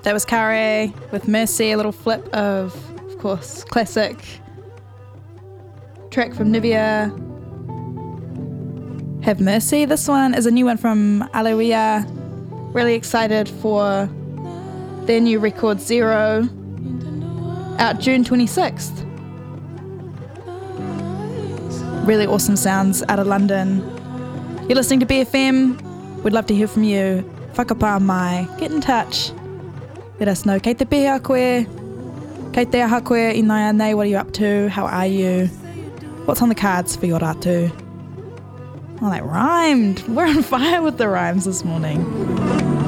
That was Kare with Mercy, a little flip of course, classic track from Nivea. Have Mercy. This one is a new one from Aleluia. Really excited for their new record Zero, out June 26th. Really awesome sounds out of London. You're listening to BFM. We'd love to hear from you. Whakapā mai. Get in touch. Let us know. Kei te pēhea koe. Kei te aha koe I nai anei. What are you up to? How are you? What's on the cards for your ratu? Oh, that rhymed. We're on fire with the rhymes this morning.